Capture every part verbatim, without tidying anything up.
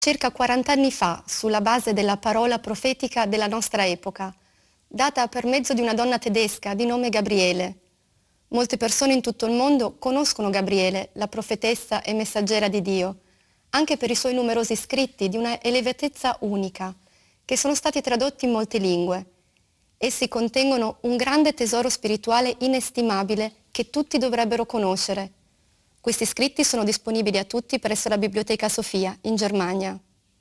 Circa quaranta anni fa, sulla base della parola profetica della nostra epoca, data per mezzo di una donna tedesca di nome Gabriele. Molte persone in tutto il mondo conoscono Gabriele, la profetessa e messaggera di Dio, anche per i suoi numerosi scritti di una elevatezza unica, che sono stati tradotti in molte lingue. Essi contengono un grande tesoro spirituale inestimabile che tutti dovrebbero conoscere. Questi scritti sono disponibili a tutti presso la Biblioteca Sofia, in Germania.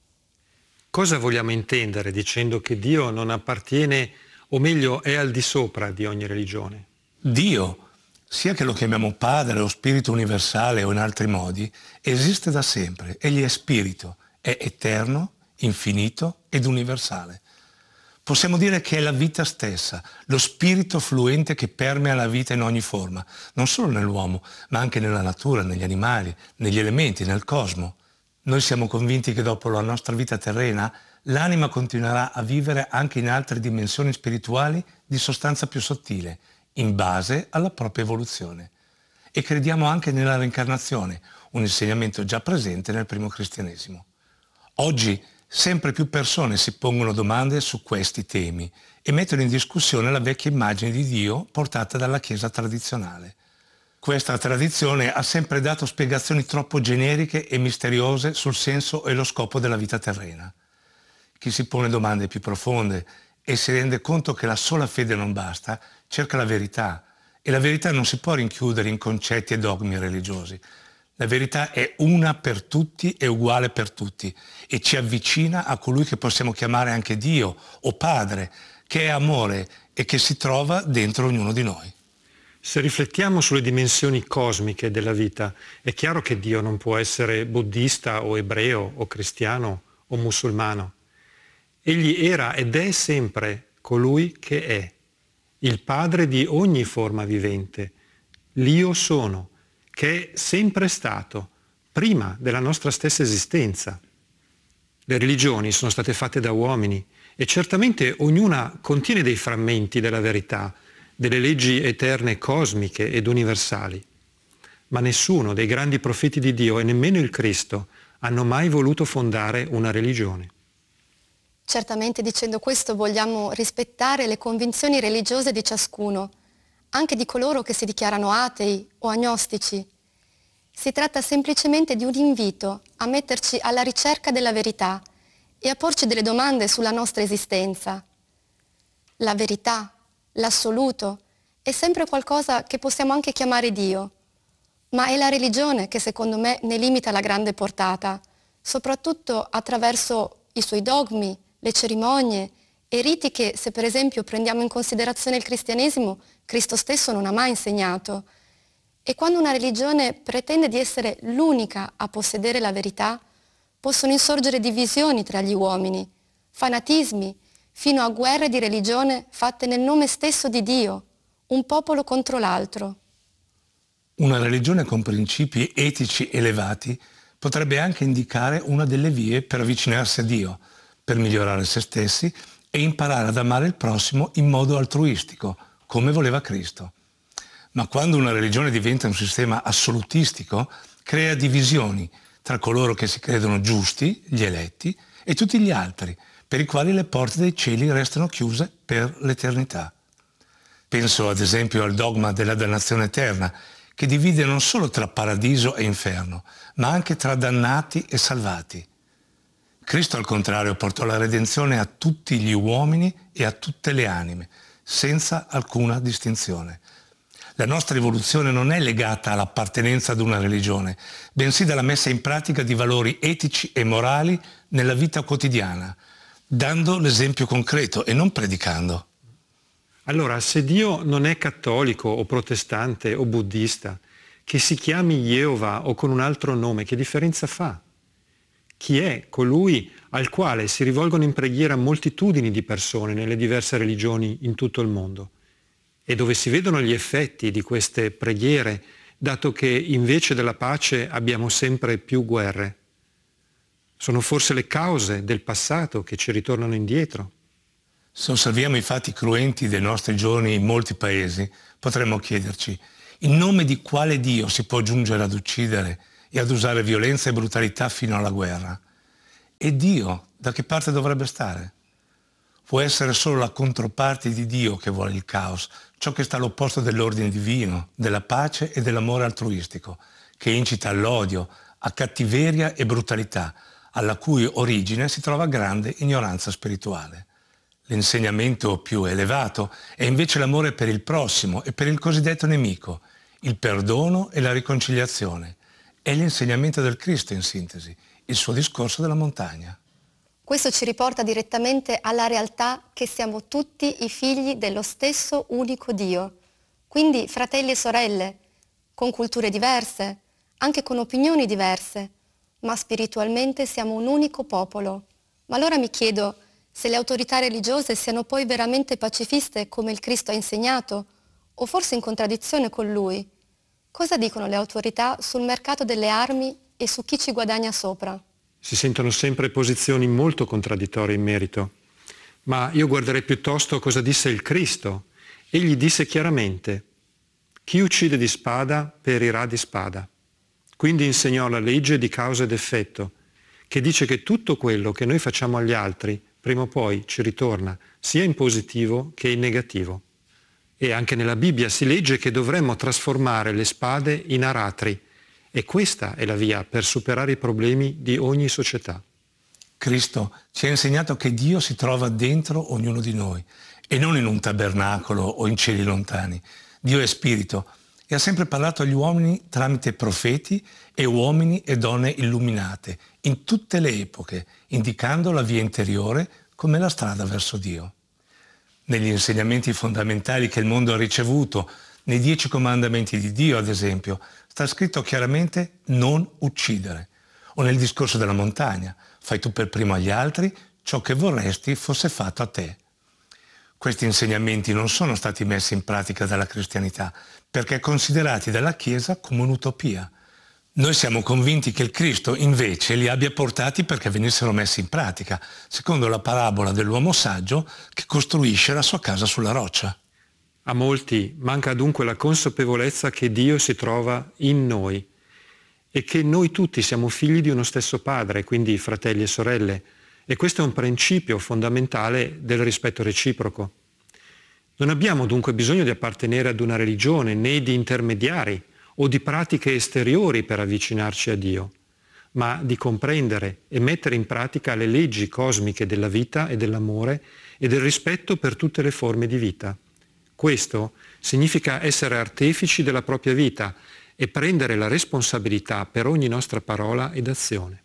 Cosa vogliamo intendere dicendo che Dio non appartiene, o meglio è al di sopra di ogni religione? Dio, sia che lo chiamiamo Padre o Spirito universale o in altri modi, esiste da sempre. Egli è Spirito, è eterno, infinito ed universale. Possiamo dire che è la vita stessa, lo spirito fluente che permea la vita in ogni forma, non solo nell'uomo, ma anche nella natura, negli animali, negli elementi, nel cosmo. Noi siamo convinti che dopo la nostra vita terrena, l'anima continuerà a vivere anche in altre dimensioni spirituali di sostanza più sottile, in base alla propria evoluzione. E crediamo anche nella reincarnazione, un insegnamento già presente nel primo cristianesimo. Oggi sempre più persone si pongono domande su questi temi e mettono in discussione la vecchia immagine di Dio portata dalla Chiesa tradizionale. Questa tradizione ha sempre dato spiegazioni troppo generiche e misteriose sul senso e lo scopo della vita terrena. Chi si pone domande più profonde e si rende conto che la sola fede non basta, cerca la verità, e la verità non si può rinchiudere in concetti e dogmi religiosi. La verità è una per tutti e uguale per tutti e ci avvicina a colui che possiamo chiamare anche Dio o Padre, che è amore e che si trova dentro ognuno di noi. Se riflettiamo sulle dimensioni cosmiche della vita, è chiaro che Dio non può essere buddista o ebreo o cristiano o musulmano. Egli era ed è sempre colui che è, il Padre di ogni forma vivente, l'Io sono, che è sempre stato, prima della nostra stessa esistenza. Le religioni sono state fatte da uomini e certamente ognuna contiene dei frammenti della verità, delle leggi eterne cosmiche ed universali. Ma nessuno dei grandi profeti di Dio e nemmeno il Cristo hanno mai voluto fondare una religione. Certamente dicendo questo vogliamo rispettare le convinzioni religiose di ciascuno, anche di coloro che si dichiarano atei o agnostici. Si tratta semplicemente di un invito a metterci alla ricerca della verità e a porci delle domande sulla nostra esistenza. La verità, l'assoluto, è sempre qualcosa che possiamo anche chiamare Dio, ma è la religione che secondo me ne limita la grande portata, soprattutto attraverso i suoi dogmi, le cerimonie e riti che, se per esempio prendiamo in considerazione il cristianesimo, Cristo stesso non ha mai insegnato. E quando una religione pretende di essere l'unica a possedere la verità, possono insorgere divisioni tra gli uomini, fanatismi, fino a guerre di religione fatte nel nome stesso di Dio, un popolo contro l'altro. Una religione con principi etici elevati potrebbe anche indicare una delle vie per avvicinarsi a Dio, per migliorare se stessi e imparare ad amare il prossimo in modo altruistico, come voleva Cristo. Ma quando una religione diventa un sistema assolutistico, crea divisioni tra coloro che si credono giusti, gli eletti, e tutti gli altri, per i quali le porte dei cieli restano chiuse per l'eternità. Penso ad esempio al dogma della dannazione eterna, che divide non solo tra paradiso e inferno, ma anche tra dannati e salvati. Cristo al contrario portò la redenzione a tutti gli uomini e a tutte le anime, senza alcuna distinzione. La nostra evoluzione non è legata all'appartenenza ad una religione, bensì dalla messa in pratica di valori etici e morali nella vita quotidiana, dando l'esempio concreto e non predicando. Allora, se Dio non è cattolico o protestante o buddista, che si chiami Geova o con un altro nome, che differenza fa? Chi è colui al quale si rivolgono in preghiera moltitudini di persone nelle diverse religioni in tutto il mondo? E dove si vedono gli effetti di queste preghiere, dato che invece della pace abbiamo sempre più guerre? Sono forse le cause del passato che ci ritornano indietro? Se osserviamo i fatti cruenti dei nostri giorni in molti paesi, potremmo chiederci: in nome di quale Dio si può giungere ad uccidere e ad usare violenza e brutalità fino alla guerra? E Dio, da che parte dovrebbe stare? Può essere solo la controparte di Dio che vuole il caos, ciò che sta all'opposto dell'ordine divino, della pace e dell'amore altruistico, che incita all'odio, a cattiveria e brutalità, alla cui origine si trova grande ignoranza spirituale. L'insegnamento più elevato è invece l'amore per il prossimo e per il cosiddetto nemico, il perdono e la riconciliazione. È l'insegnamento del Cristo in sintesi, il suo discorso della montagna. Questo ci riporta direttamente alla realtà che siamo tutti i figli dello stesso unico Dio, quindi fratelli e sorelle, con culture diverse, anche con opinioni diverse, ma spiritualmente siamo un unico popolo. Ma allora mi chiedo se le autorità religiose siano poi veramente pacifiste come il Cristo ha insegnato, o forse in contraddizione con Lui. Cosa dicono le autorità sul mercato delle armi e su chi ci guadagna sopra? Si sentono sempre posizioni molto contraddittorie in merito, ma io guarderei piuttosto cosa disse il Cristo. Egli disse chiaramente: chi uccide di spada perirà di spada. Quindi insegnò la legge di causa ed effetto, che dice che tutto quello che noi facciamo agli altri prima o poi ci ritorna, sia in positivo che in negativo. E anche nella Bibbia si legge che dovremmo trasformare le spade in aratri, e questa è la via per superare i problemi di ogni società. Cristo ci ha insegnato che Dio si trova dentro ognuno di noi e non in un tabernacolo o in cieli lontani. Dio è spirito e ha sempre parlato agli uomini tramite profeti e uomini e donne illuminate in tutte le epoche, indicando la via interiore come la strada verso Dio. Negli insegnamenti fondamentali che il mondo ha ricevuto, nei dieci comandamenti di Dio, ad esempio, sta scritto chiaramente non uccidere. O nel discorso della montagna, fai tu per primo agli altri ciò che vorresti fosse fatto a te. Questi insegnamenti non sono stati messi in pratica dalla cristianità perché considerati dalla Chiesa come un'utopia. Noi siamo convinti che il Cristo invece li abbia portati perché venissero messi in pratica, secondo la parabola dell'uomo saggio che costruisce la sua casa sulla roccia. A molti manca dunque la consapevolezza che Dio si trova in noi e che noi tutti siamo figli di uno stesso Padre, quindi fratelli e sorelle, e questo è un principio fondamentale del rispetto reciproco. Non abbiamo dunque bisogno di appartenere ad una religione né di intermediari o di pratiche esteriori per avvicinarci a Dio, ma di comprendere e mettere in pratica le leggi cosmiche della vita e dell'amore e del rispetto per tutte le forme di vita. Questo significa essere artefici della propria vita e prendere la responsabilità per ogni nostra parola ed azione.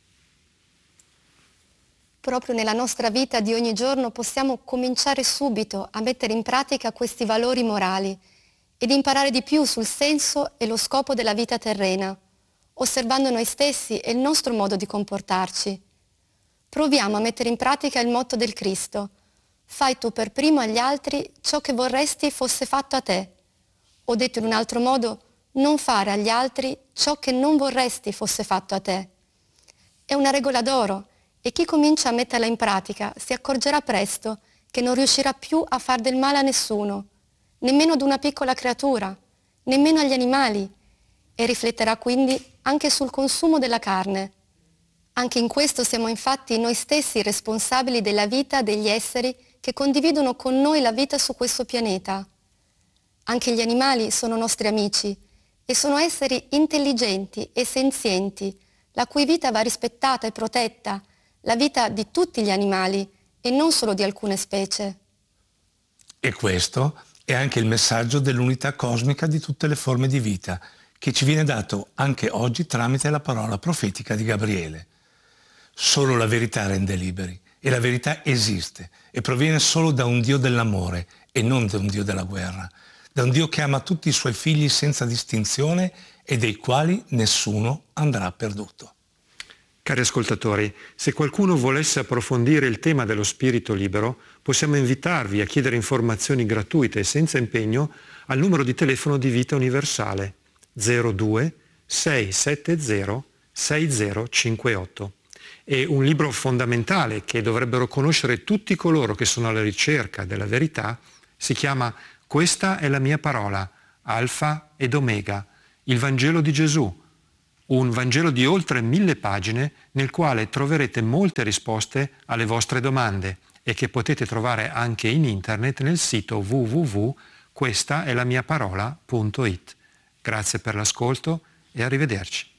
Proprio nella nostra vita di ogni giorno possiamo cominciare subito a mettere in pratica questi valori morali ed imparare di più sul senso e lo scopo della vita terrena, osservando noi stessi e il nostro modo di comportarci. Proviamo a mettere in pratica il motto del Cristo: fai tu per primo agli altri ciò che vorresti fosse fatto a te. O detto in un altro modo, non fare agli altri ciò che non vorresti fosse fatto a te. È una regola d'oro e chi comincia a metterla in pratica si accorgerà presto che non riuscirà più a far del male a nessuno, nemmeno ad una piccola creatura, nemmeno agli animali, e rifletterà quindi anche sul consumo della carne. Anche in questo siamo infatti noi stessi responsabili della vita degli esseri che condividono con noi la vita su questo pianeta. Anche gli animali sono nostri amici e sono esseri intelligenti e senzienti, la cui vita va rispettata e protetta, la vita di tutti gli animali e non solo di alcune specie. E questo è anche il messaggio dell'unità cosmica di tutte le forme di vita, che ci viene dato anche oggi tramite la parola profetica di Gabriele. Solo la verità rende liberi, e la verità esiste e proviene solo da un Dio dell'amore e non da un Dio della guerra, da un Dio che ama tutti i suoi figli senza distinzione e dei quali nessuno andrà perduto. Cari ascoltatori, se qualcuno volesse approfondire il tema dello spirito libero, possiamo invitarvi a chiedere informazioni gratuite e senza impegno al numero di telefono di Vita Universale zero due sei sette zero sei zero cinque otto. E un libro fondamentale che dovrebbero conoscere tutti coloro che sono alla ricerca della verità si chiama Questa è la mia parola, Alfa ed Omega, il Vangelo di Gesù, un Vangelo di oltre mille pagine nel quale troverete molte risposte alle vostre domande e che potete trovare anche in internet nel sito w w w punto questa è la mia parola punto it. Grazie per l'ascolto e arrivederci.